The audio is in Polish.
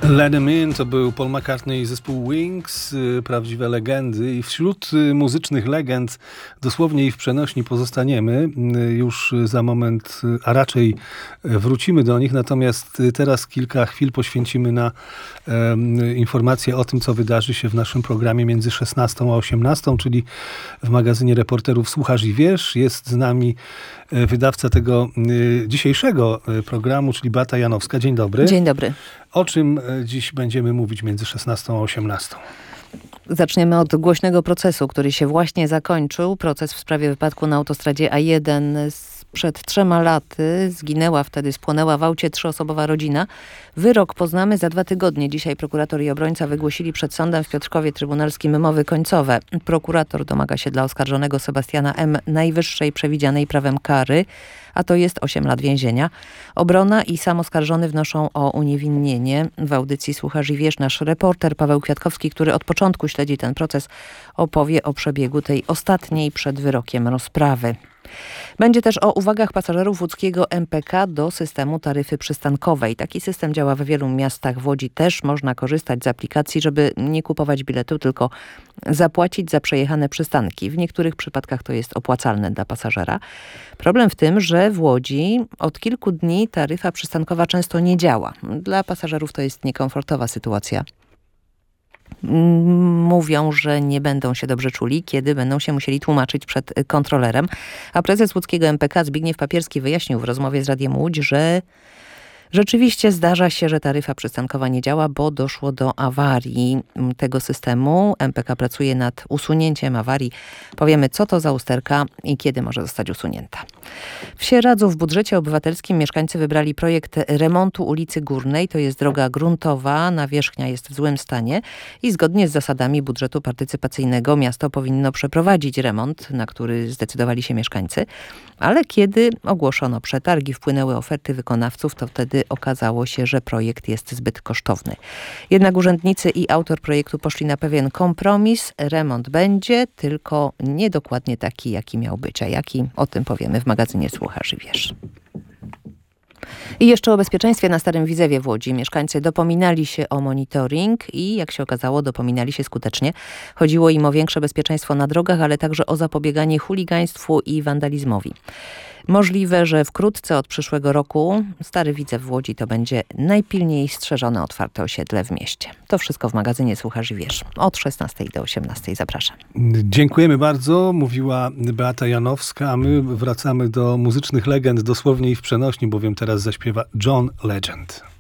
Let 'Em In to był Paul McCartney i zespół Wings, prawdziwe legendy. I wśród muzycznych legend dosłownie i w przenośni pozostaniemy. Już za moment, a raczej wrócimy do nich. Natomiast teraz kilka chwil poświęcimy na informacje o tym, co wydarzy się w naszym programie między 16 a 18, czyli w magazynie Reporterów Słuchasz i Wiesz. Jest z nami wydawca tego dzisiejszego programu, czyli Beata Janowska. Dzień dobry. Dzień dobry. O czym dziś będziemy mówić między 16 a 18? Zaczniemy od głośnego procesu, który się właśnie zakończył. Proces w sprawie wypadku na autostradzie A1 przed 3 laty. Zginęła wtedy, spłonęła w aucie 3-osobowa rodzina. Wyrok poznamy za 2 tygodnie. Dzisiaj prokurator i obrońca wygłosili przed sądem w Piotrkowie Trybunalskim mowy końcowe. Prokurator domaga się dla oskarżonego Sebastiana M. najwyższej przewidzianej prawem kary, a to jest 8 lat więzienia. Obrona i sam oskarżony wnoszą o uniewinnienie. W audycji Słuchasz i Wiesz nasz reporter Paweł Kwiatkowski, który od początku śledzi ten proces, opowie o przebiegu tej ostatniej przed wyrokiem rozprawy. Będzie też o uwagach pasażerów łódzkiego MPK do systemu taryfy przystankowej. Taki system działa w wielu miastach. W Łodzi też można korzystać z aplikacji, żeby nie kupować biletu, tylko zapłacić za przejechane przystanki. W niektórych przypadkach to jest opłacalne dla pasażera. Problem w tym, że w Łodzi od kilku dni taryfa przystankowa często nie działa. Dla pasażerów to jest niekomfortowa sytuacja. Mówią, że nie będą się dobrze czuli, kiedy będą się musieli tłumaczyć przed kontrolerem. A prezes łódzkiego MPK Zbigniew Papierski wyjaśnił w rozmowie z Radiem Łódź, że rzeczywiście zdarza się, że taryfa przystankowa nie działa, bo doszło do awarii tego systemu. MPK pracuje nad usunięciem awarii. Powiemy, co to za usterka i kiedy może zostać usunięta. W Sieradzu w budżecie obywatelskim mieszkańcy wybrali projekt remontu ulicy Górnej. To jest droga gruntowa, nawierzchnia jest w złym stanie i zgodnie z zasadami budżetu partycypacyjnego miasto powinno przeprowadzić remont, na który zdecydowali się mieszkańcy. Ale kiedy ogłoszono przetargi, wpłynęły oferty wykonawców, to wtedy okazało się, że projekt jest zbyt kosztowny. Jednak urzędnicy i autor projektu poszli na pewien kompromis. Remont będzie, tylko niedokładnie taki, jaki miał być. A jaki? O tym powiemy w magazynie Słuchasz i Wiesz. I jeszcze o bezpieczeństwie na Starym Widzewie w Łodzi. Mieszkańcy dopominali się o monitoring i jak się okazało, dopominali się skutecznie. Chodziło im o większe bezpieczeństwo na drogach, ale także o zapobieganie chuligaństwu i wandalizmowi. Możliwe, że wkrótce od przyszłego roku Stary Widzew w Łodzi to będzie najpilniej strzeżone otwarte osiedle w mieście. To wszystko w magazynie Słuchasz i Wiesz. Od 16 do 18 zapraszam. Dziękujemy bardzo, mówiła Beata Janowska, a my wracamy do muzycznych legend dosłownie i w przenośni, bowiem teraz zaśpiewa John Legend.